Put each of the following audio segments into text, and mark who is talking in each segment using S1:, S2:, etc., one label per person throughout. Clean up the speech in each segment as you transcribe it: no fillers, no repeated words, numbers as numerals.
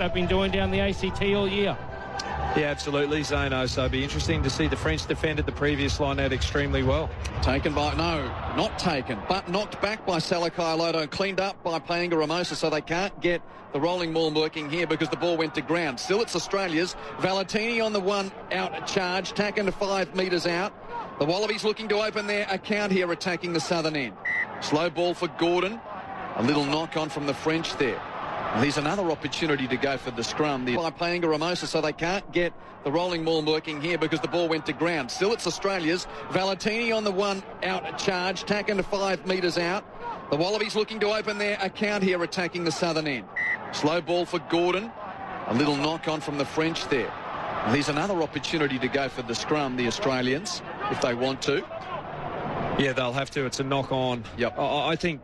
S1: they've been doing down the ACT all year.
S2: Yeah, absolutely, Zano. So it'll be interesting to see. The French defended the previous line out extremely well.
S3: Taken by, no, not taken, but knocked back by Salakai Loto, cleaned up by Paenga Ramosa, so they can't get the rolling ball working here because the ball went to ground. Still it's Australia's. Valentini on the one out charge, taken to 5 metres out. The Wallabies looking to open their account here, attacking the southern end. Slow ball for Gordon. A little knock on from the French there. There's another opportunity to go for the scrum by Paenga Ramosa, so they can't get the rolling ball working here because the ball went to ground. Still it's Australia's. Valentini on the one out charge, taken to 5 metres out. The Wallabies looking to open their account here, attacking the southern end. Slow ball for Gordon. A little knock on from the French there. There's another opportunity to go for the scrum, the Australians, if they want to.
S2: Yeah, they'll have to. It's a knock on.
S3: Yep.
S2: I think,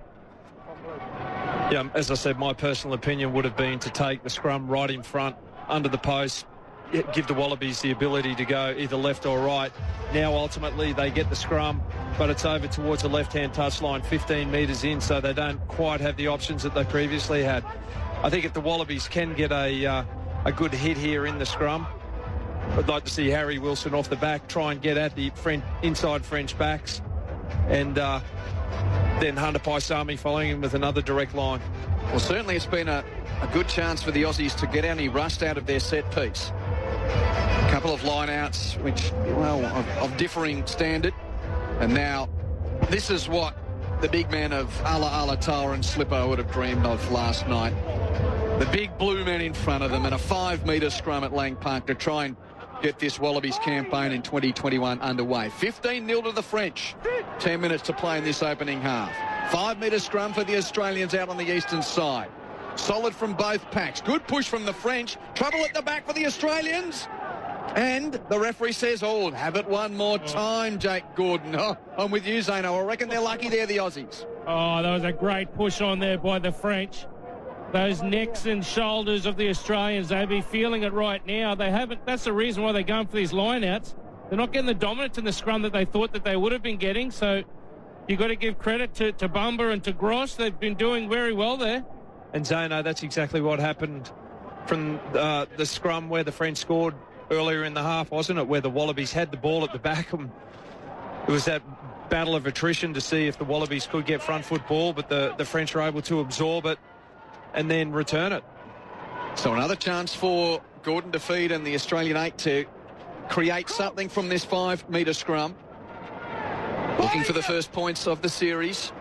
S2: yeah, as I said, my personal opinion would have been to take the scrum right in front, under the post, give the Wallabies the ability to go either left or right. Now, ultimately, they get the scrum, but it's over towards the left-hand touchline, 15 metres in, so they don't quite have the options that they previously had. I think if the Wallabies can get a good hit here in the scrum, I'd like to see Harry Wilson off the back, try and get at the inside French backs, and then Hunter Paisami following him with another direct line.
S3: Well, certainly it's been a good chance for the Aussies to get any rust out of their set piece. A couple of line-outs, which, well, of differing standard. And now this is what the big man of Ala Tower and Slipper would have dreamed of last night. The big blue men in front of them and a 5-metre scrum at Lang Park to try and get this Wallabies campaign in 2021 underway. 15-0 to the French. 10 minutes to play in this opening half. 5-metre scrum for the Australians out on the eastern side. Solid from both packs. Good push from the French. Trouble at the back for the Australians. And the referee says, oh, have it one more time, Jake Gordon. Oh, I'm with you, Zano. I reckon they're lucky there, the Aussies.
S1: Oh, that was a great push on there by the French. Those necks and shoulders of the Australians, they'll be feeling it right now. They haven't. That's the reason why they're going for these line-outs. They're not getting the dominance in the scrum that they thought that they would have been getting. So you've got to give credit to Bumba and to Gross. They've been doing very well there.
S2: And Zano, that's exactly what happened from the scrum where the French scored earlier in the half, wasn't it? Where the Wallabies had the ball at the back. It was that battle of attrition to see if the Wallabies could get front foot ball, but the French were able to absorb it and then return it.
S3: So another chance for Gordon to feed and the Australian 8 to create something from this 5-metre scrum. Looking for the first points of the series.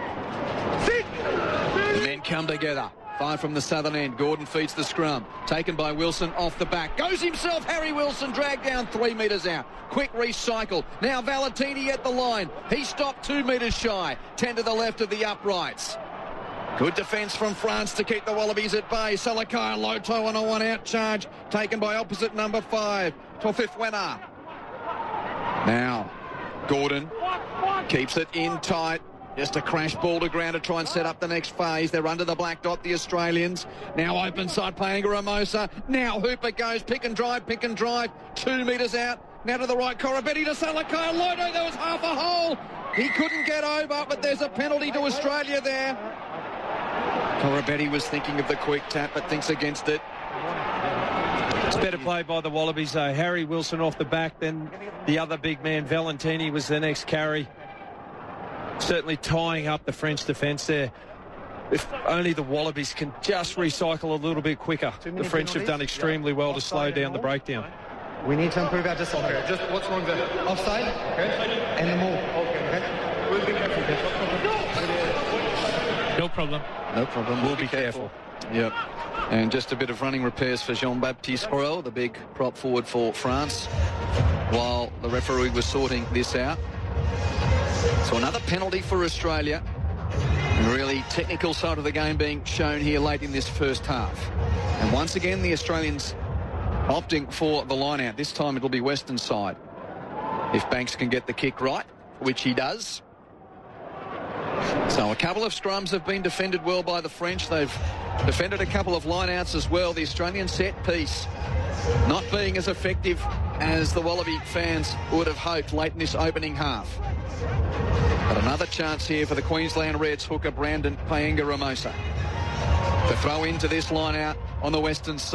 S3: The men come together. 5 from the southern end. Gordon feeds the scrum. Taken by Wilson off the back. Goes himself, Harry Wilson, dragged down 3 metres out. Quick recycle. Now Valentini at the line. He stopped 2 metres shy. 10 to the left of the uprights. Good defence from France to keep the Wallabies at bay. Salakai Loto on a one-out charge. Taken by opposite number 5, Tofifwena. Now, Gordon keeps it in tight. Just a crash ball to ground to try and set up the next phase. They're under the black dot, the Australians. Now open side, Paenga Ramosa. Now Hooper goes, pick and drive. 2 metres out. Now to the right, Koroibete to Salakai Loto. There was half a hole. He couldn't get over, but there's a penalty to Australia there. Koroibete was thinking of the quick tap, but thinks against it.
S2: It's better play by the Wallabies, though. Harry Wilson off the back, then the other big man, Valentini, was the next carry. Certainly tying up the French defence there. If only the Wallabies can just recycle a little bit quicker. The French have done extremely well to slow down the breakdown.
S4: We need to improve our discipline. Okay, just what's wrong there? Offside, okay, and the move. Okay. We'll be careful.
S1: No problem.
S3: No problem.
S2: We'll be careful.
S3: Yep. And just a bit of running repairs for Jean-Baptiste Hurel, the big prop forward for France, while the referee was sorting this out. So another penalty for Australia. And really technical side of the game being shown here late in this first half. And once again, the Australians opting for the line-out. This time it'll be Western side. If Banks can get the kick right, which he does. So a couple of scrums have been defended well by the French. They've defended a couple of line-outs as well. The Australian set piece not being as effective as the Wallaby fans would have hoped late in this opening half. But another chance here for the Queensland Reds hooker Brandon Paenga Ramosa to throw into this line-out on the Western side.